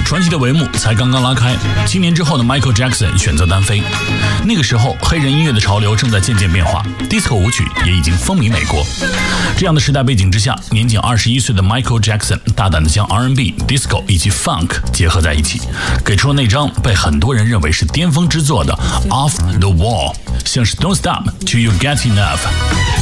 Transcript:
传奇的帷幕才刚刚拉开。7年之后的 Michael Jackson 选择单飞。那个时候，黑人音乐的潮流正在渐渐变化 ，disco 舞曲也已经风靡美国。这样的时代背景之下，年仅21岁的 Michael Jackson 大胆地将 R&B、disco 以及 funk 结合在一起，给出了那张被很多人认为是巅峰之作的 Off the Wall， 像是 Don't Stop Till You Get Enough。